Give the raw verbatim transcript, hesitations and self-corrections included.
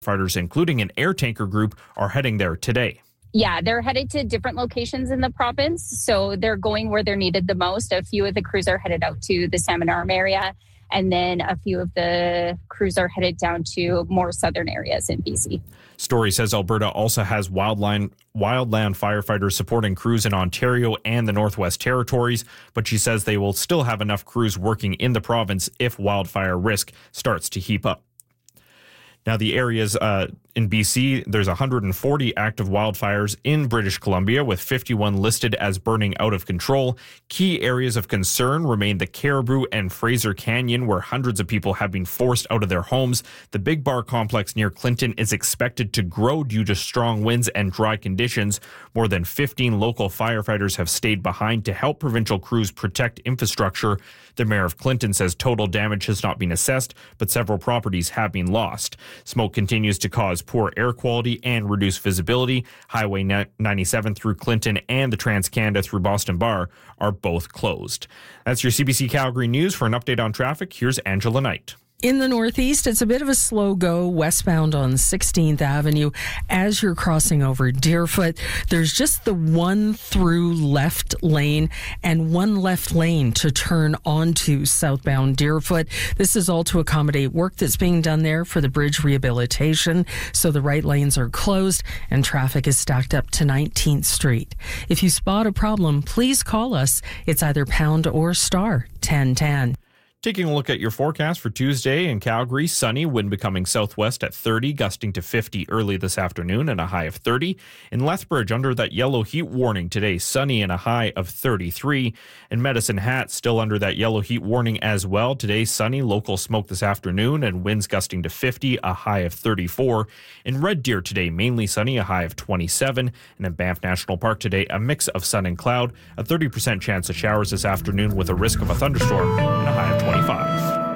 Firefighters, including an air tanker group, are heading there today. Yeah, they're headed to different locations in the province, so they're going where they're needed the most. A few of the crews are headed out to the Salmon Arm area, and then a few of the crews are headed down to more southern areas in B C. Story says Alberta also has wildland, wildland firefighters supporting crews in Ontario and the Northwest Territories, but she says they will still have enough crews working in the province if wildfire risk starts to heap up. Now, the areas uh, in B C, there's one hundred forty active wildfires in British Columbia, with fifty-one listed as burning out of control. Key areas of concern remain the Caribou and Fraser Canyon, where hundreds of people have been forced out of their homes. The Big Bar complex near Clinton is expected to grow due to strong winds and dry conditions. More than fifteen local firefighters have stayed behind to help provincial crews protect infrastructure. The mayor of Clinton says total damage has not been assessed, but several properties have been lost. Smoke continues to cause poor air quality and reduce visibility. Highway ninety-seven through Clinton and the Trans-Canada through Boston Bar are both closed. That's your C B C Calgary News. For an update on traffic, here's Angela Knight. In the Northeast, it's a bit of a slow go westbound on sixteenth Avenue as you're crossing over Deerfoot. There's just the one through left lane and one left lane to turn onto southbound Deerfoot. This is all to accommodate work that's being done there for the bridge rehabilitation. So the right lanes are closed and traffic is stacked up to nineteenth Street. If you spot a problem, please call us. It's either pound or star ten ten. Taking a look at your forecast for Tuesday in Calgary, sunny, wind becoming southwest at thirty, gusting to fifty early this afternoon and a high of thirty. In Lethbridge, under that yellow heat warning today, sunny and a high of thirty-three. In Medicine Hat, still under that yellow heat warning as well. Today, sunny, local smoke this afternoon and winds gusting to fifty, a high of thirty-four. In Red Deer today, mainly sunny, a high of twenty-seven. And in Banff National Park today, a mix of sun and cloud, a thirty percent chance of showers this afternoon with a risk of a thunderstorm and a high of twenty-five.